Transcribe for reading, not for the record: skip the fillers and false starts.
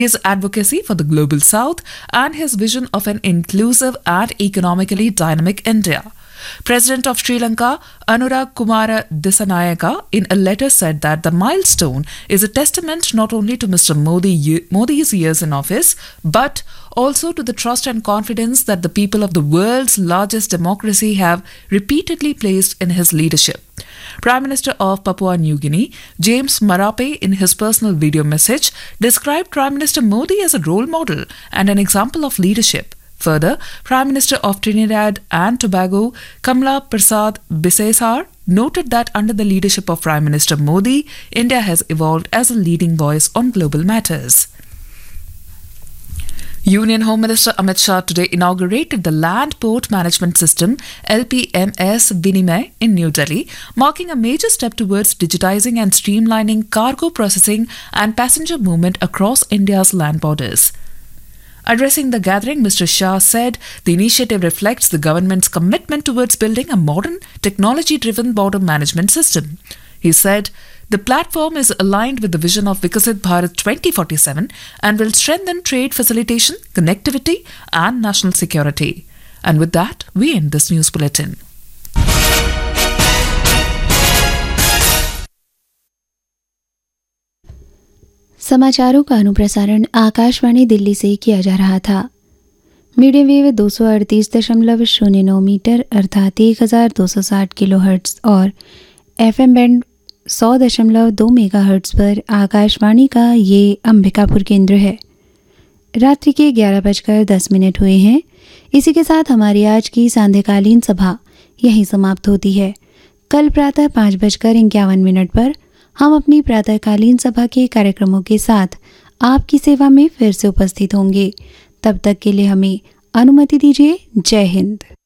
his advocacy for the global south, and his vision of an inclusive and economically dynamic India. President of Sri Lanka, Anurag Kumara Dissanayaka, in a letter said that the milestone is a testament not only to Mr. Modi's years in office, but also to the trust and confidence that the people of the world's largest democracy have repeatedly placed in his leadership. Prime Minister of Papua New Guinea, James Marape, in his personal video message, described Prime Minister Modi as a role model and an example of leadership. Further, Prime Minister of Trinidad and Tobago, Kamla Persad Bisesar, noted that under the leadership of Prime Minister Modi, India has evolved as a leading voice on global matters. Union Home Minister Amit Shah today inaugurated the Land Port Management System LPMS Vinimay in New Delhi, marking a major step towards digitizing and streamlining cargo processing and passenger movement across India's land borders. Addressing the gathering, Mr. Shah said the initiative reflects the government's commitment towards building a modern, technology-driven border management system. He said the platform is aligned with the vision of Viksit Bharat 2047 and will strengthen trade facilitation, connectivity, and national security. And with that, we end this news bulletin. समाचारों का अनुप्रसारण आकाशवाणी दिल्ली से किया जा रहा था। Medium wave 238.09 metre अर्थात 1260 kilohertz और FM band 100.2 megahertz पर आकाशवाणी का ये अंबिकापुर केंद्र है। रात्रि के 11:10 हुए हैं। इसी के साथ हमारी आज की सांध्यकालीन सभा यहीं समाप्त होती है। कल प्रातः 5:51 पर हम अपनी प्रातःकालीन सभा के कार्यक्रमों के साथ आपकी सेवा में फिर से उपस्थित होंगे। तब तक के लिए हमें अनुमति दीजिए। जय हिंद।